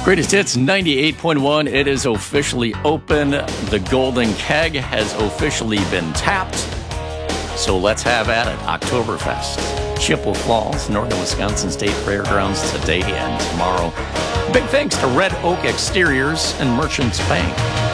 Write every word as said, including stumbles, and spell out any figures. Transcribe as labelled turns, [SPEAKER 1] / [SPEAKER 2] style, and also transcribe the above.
[SPEAKER 1] Greatest Hits ninety-eight point one. It is officially open. The Golden Keg has officially been tapped. So let's have at it. Oktoberfest. Chippewa Falls, Northern Wisconsin State Fairgrounds today and tomorrow. Big thanks to Red Oak Exteriors and Merchants Bank.